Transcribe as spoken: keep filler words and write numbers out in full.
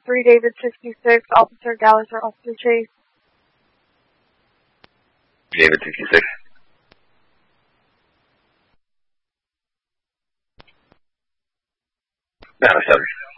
three David sixty-six, Officer Gallagher, Officer Chase. David sixty-six. Nine oh seven.